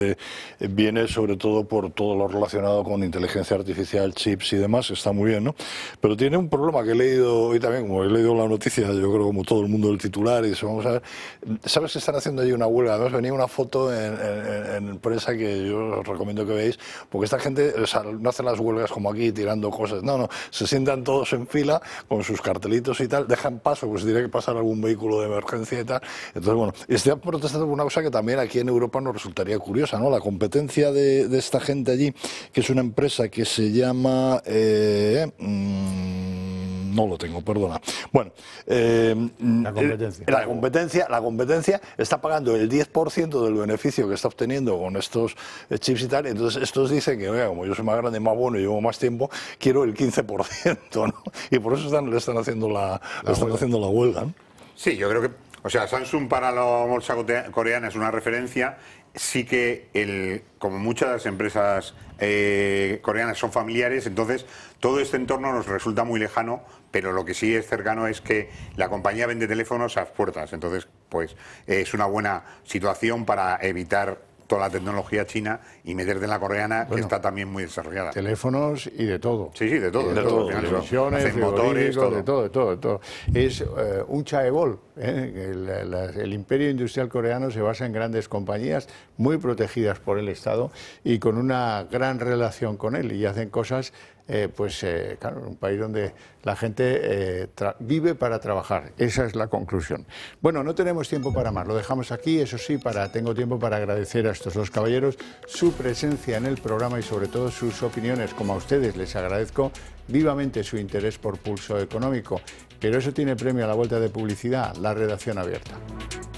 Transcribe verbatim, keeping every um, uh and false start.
Eh, viene sobre todo por todo lo relacionado con inteligencia artificial, chips y demás, está muy bien, ¿no? Pero tiene un problema que he leído hoy también, como he leído la noticia, yo creo como todo el mundo, el titular, y eso, vamos a ver, ¿sabes que están haciendo allí una huelga? Además venía una foto en, en, en prensa que yo os recomiendo que veáis, porque esta gente, o sea, no hacen las huelgas como aquí tirando cosas, no, no, se sientan todos en fila con sus cartelitos y tal, dejan paso, pues tiene que pasar algún vehículo de emergencia y tal, entonces bueno, están protestando por una cosa que también aquí en Europa nos resultaría curiosa, ¿no? La competencia de, de esta gente allí, que es una empresa que se llama... Eh, mmm, no lo tengo, perdona. Bueno, eh, la competencia. La competencia, la competencia está pagando el diez por ciento del beneficio que está obteniendo con estos chips y tal, entonces estos dicen que, oiga, como yo soy más grande, más bueno y llevo más tiempo, quiero el quince por ciento, ¿no? Y por eso están, le están haciendo la, la, están haciendo la huelga, ¿no? Sí, yo creo que, o sea, Samsung para la bolsa coreana es una referencia. Sí que, el, como muchas de las empresas eh, coreanas son familiares, entonces todo este entorno nos resulta muy lejano, pero lo que sí es cercano es que la compañía vende teléfonos a las puertas, entonces pues eh, es una buena situación para evitar toda la tecnología china y meterte en la coreana, bueno, que está también muy desarrollada. Teléfonos y de todo. Sí, sí, de todo. De, de todo, todo. Televisiones, motores, todo. de todo, de todo, de todo. Es uh, un chaebol. ¿eh? El, la, el imperio industrial coreano se basa en grandes compañías muy protegidas por el Estado y con una gran relación con él, y hacen cosas, eh, pues eh, claro, un país donde la gente eh, vive para trabajar. Esa es la conclusión. Bueno, no tenemos tiempo para más, lo dejamos aquí. Eso sí, para, tengo tiempo para agradecer a estos dos caballeros su presencia en el programa y sobre todo sus opiniones. Como a ustedes les agradezco vivamente su interés por Pulso Económico, pero eso tiene premio a la vuelta de publicidad, la redacción abierta.